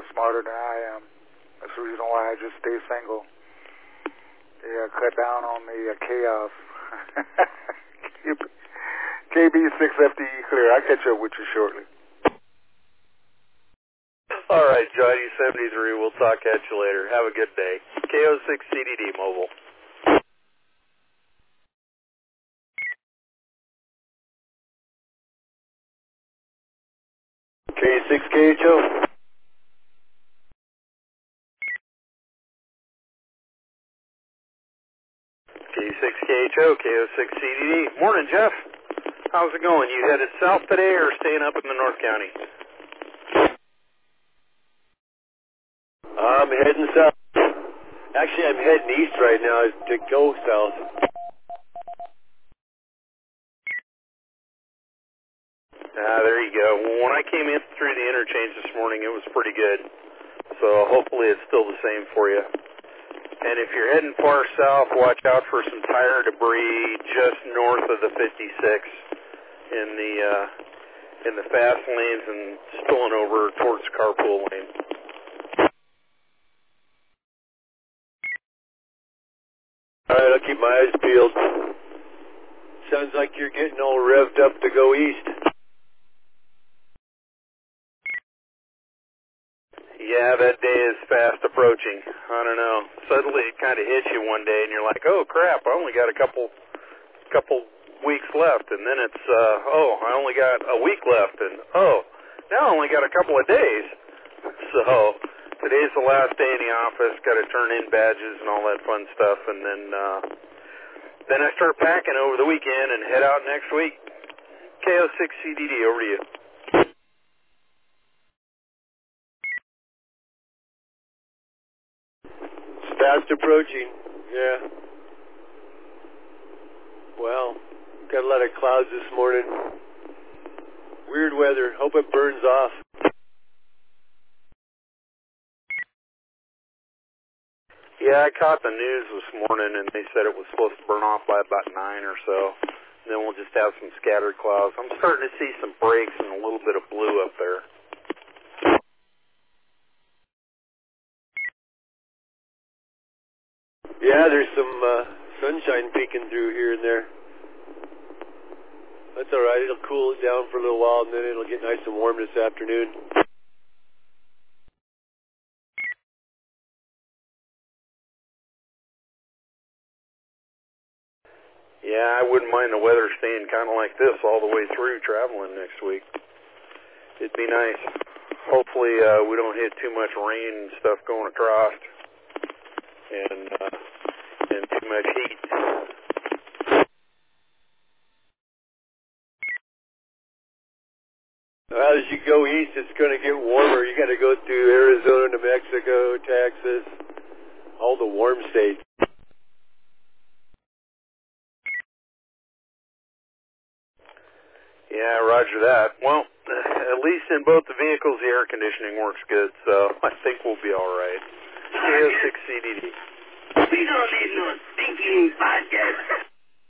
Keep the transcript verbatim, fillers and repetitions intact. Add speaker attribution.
Speaker 1: smarter than I am. That's the reason why I just stay single. Yeah, cut down on the uh, chaos. K B six F D E clear. I'll catch up with you shortly.
Speaker 2: All right, Johnny seventy-three. We'll talk at you later. Have a good day. K O six C D D mobile.
Speaker 3: K six K H O.
Speaker 2: K six K H O, K O six C D D. Morning, Jeff. How's it going? You headed south today or staying up in the North County?
Speaker 3: I'm heading south. Actually, I'm heading east right now to go south.
Speaker 2: Ah, there you go. Well, when I came in through the interchange this morning, it was pretty good. So hopefully it's still the same for you. And if you're heading far south, watch out for some tire debris just north of the fifty-six in the uh, in the fast lanes and spilling over towards carpool lane.
Speaker 3: All right, I'll keep my eyes peeled. Sounds like you're getting all revved up to go east.
Speaker 2: Yeah, that day is fast approaching. I don't know. Suddenly it kind of hits you one day, and you're like, "Oh crap! I only got a couple, couple weeks left." And then it's, uh, "Oh, I only got a week left," and "Oh, now I only got a couple of days." So today's the last day in the office. Got to turn in badges and all that fun stuff, and then uh, then I start packing over the weekend and head out next week. K O six C D D, over to you.
Speaker 3: Fast approaching, yeah. Well, got a lot of clouds this morning. Weird weather. Hope it burns off.
Speaker 2: Yeah, I caught the news this morning, and they said it was supposed to burn off by about nine or so. And then we'll just have some scattered clouds. I'm starting to see some breaks and a little bit of blue up there.
Speaker 3: Yeah, there's some uh, sunshine peeking through here and there. That's all right. It'll cool it down for a little while, and then it'll get nice and warm this afternoon.
Speaker 2: Yeah, I wouldn't mind the weather staying kind of like this all the way through traveling next week. It'd be nice. Hopefully uh, we don't hit too much rain and stuff going across, and uh, and too much heat.
Speaker 3: Well, as you go east, it's going to get warmer. You got to go through Arizona, New Mexico, Texas, all the warm states.
Speaker 2: Yeah, roger that. Well, at least in both the vehicles, the air conditioning works good, so I think we'll be all right. K O six C D D.
Speaker 4: We don't need no stinking podcast.